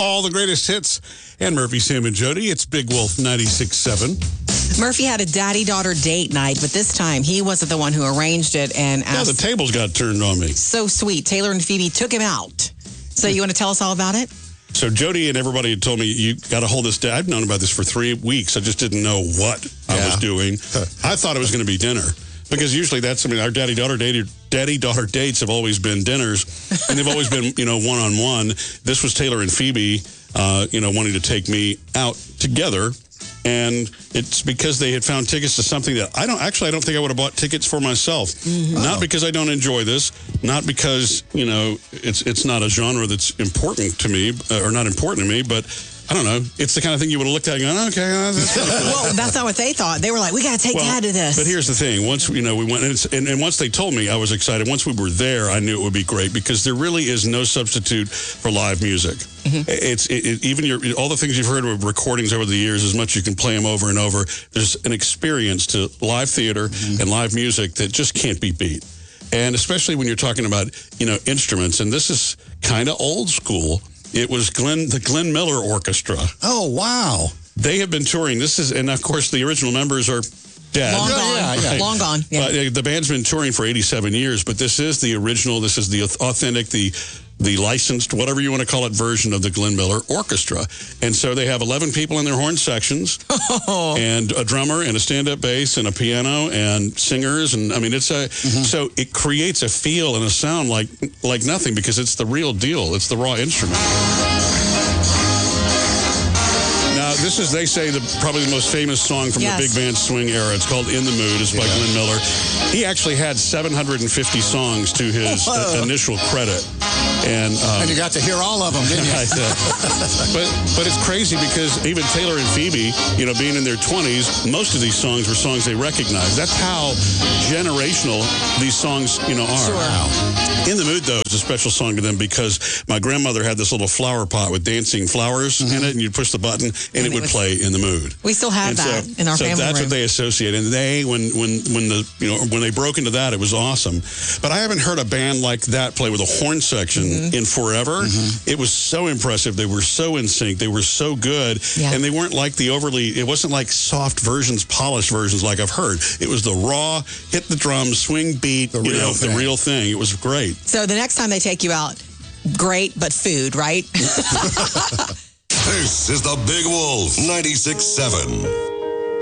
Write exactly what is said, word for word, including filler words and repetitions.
all the greatest hits. And Murphy, Sam, and Jody. It's Big Wolf ninety-six point seven. Murphy had a daddy-daughter date night, but this time he wasn't the one who arranged it and asked. Yeah, the tables got turned on me. So sweet. Taylor and Phoebe took him out. So you want to tell us all about it? So Jody and everybody had told me, you got to hold this day. I've known about this for three weeks. I just didn't know what yeah. I was doing. I thought it was going to be dinner. Because usually that's, I mean, our daddy-daughter date, daddy-daughter dates have always been dinners. And they've always been, you know, one-on-one. This was Taylor and Phoebe, uh, you know, wanting to take me out together. And it's because they had found tickets to something that I don't, actually, I don't think I would have bought tickets for myself. Mm-hmm. Not because I don't enjoy this, not because, you know, it's it's not a genre that's important to me, or not important to me, but I don't know. It's the kind of thing you would have looked at and gone, okay, uh, that's cool. Well, that's not what they thought. They were like, we got to take well, Dad to this. But here's the thing. Once, you know, we went, and, it's, and, and once they told me, I was excited. Once we were there, I knew it would be great because there really is no substitute for live music. Mm-hmm. It's it, it, even your all the things you've heard of recordings over the years, as much as you can play them over and over, there's an experience to live theater mm-hmm. and live music that just can't be beat. And especially when you're talking about, you know, instruments, and this is kind of old school. It was Glenn, the Glenn Miller Orchestra. Oh, wow. They have been touring. This is, and of course, the original members are dead. Long gone. Yeah, yeah. Right. Long gone. Yeah. But uh, the band's been touring for eighty-seven years, but this is the original, this is the authentic, the the licensed, whatever you want to call it, version of the Glenn Miller Orchestra. And so they have eleven people in their horn sections, oh. and a drummer and a stand-up bass and a piano and singers. And I mean, it's a, mm-hmm. so it creates a feel and a sound like like nothing because it's the real deal. It's the raw instrument. This is, they say, the probably the most famous song from yes. the big band swing era. It's called In the Mood. It's by yeah. Glenn Miller. He actually had seven hundred fifty songs to his uh, initial credit. And, um, and you got to hear all of them, didn't you? but but it's crazy because even Taylor and Phoebe, you know, being in their twenties, most of these songs were songs they recognized. That's how generational these songs, you know, are. Sure. Wow. In the Mood, though, is a special song to them because my grandmother had this little flower pot with dancing flowers mm-hmm. in it, and you'd push the button, and, and it would play In the Mood. We still have and that so, in our so family that's room. what they associate. And they, when when when the you know when they broke into that, it was awesome. But I haven't heard a band like that play with a horn section mm-hmm. in forever. Mm-hmm. It was so impressive. They were so in sync. They were so good, yeah. and they weren't like the overly. It wasn't like soft versions, polished versions like I've heard. It was the raw, hit the drums, swing beat, the you real know, thing. the real thing. It was great. So the next time they take you out, great, but food, right? This is the Big Wolf ninety-six point seven.